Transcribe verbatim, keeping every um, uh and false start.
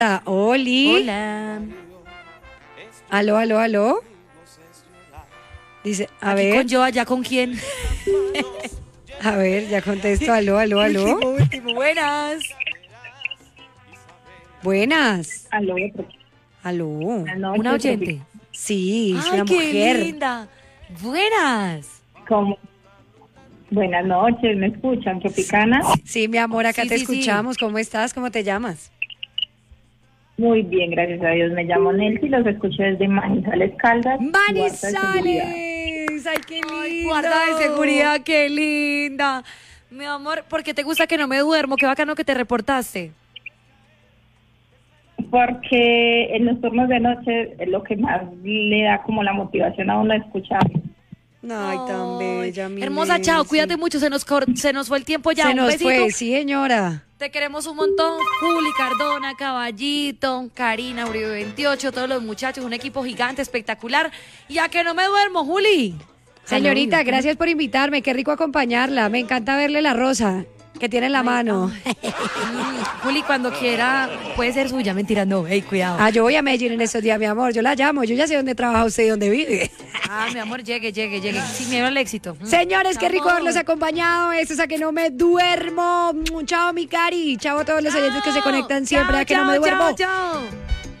Ah, Oli. Hola. Aló, aló, aló. Dice, a Aquí ver, con yo, allá con quién. a ver, ya contesto, aló, aló, aló. Último, último. Buenas. Buenas. Aló, Aló. buenas noches. Una oyente. Sí, es Ay, una qué mujer. linda. Buenas. ¿Cómo? Buenas noches, ¿me escuchan? ¿Tropicana? Sí, mi amor, acá Sí, te sí, sí. escuchamos. ¿Cómo estás? ¿Cómo te llamas? Muy bien, gracias a Dios. Me llamo Nelcy, los escucho desde Manizales Caldas. Guarda de seguridad. ¡Manizales! ¡Ay, qué Ay, lindo! guarda de seguridad, qué linda. Mi amor, ¿por qué te gusta que no me duermo? Qué bacano que te reportaste. Porque en los turnos de noche es lo que más le da como la motivación a uno a escuchar. Ay, tan bella, mi Hermosa, chao, Nelcy. cuídate mucho, se nos, cor- se nos fue el tiempo ya. Se Un nos besito. fue, sí, señora. Te queremos un montón. Juli, Cardona, Caballito, Karina, Uribe veintiocho, todos los muchachos, un equipo gigante, espectacular. Ya que no me duermo, Juli. Señorita, Ay, gracias por invitarme. Qué rico acompañarla. Me encanta verle la rosa que tiene en la mano. Mm, Juli, cuando quiera, puede ser suya. Mentira, no. Ey, cuidado. Ah, yo voy a Medellín en estos días, mi amor. Yo la llamo. Yo ya sé dónde trabaja usted y dónde vive. Ah, mi amor, llegue, llegue, llegue. Sin miedo al éxito. Mm. Señores, qué rico Chao. haberlos acompañado. Esto es A Que No Me Duermo. Chao, mi Cari. Chao a todos los oyentes que se conectan siempre Chao, a Que No chao, Me Duermo. Chao, chao.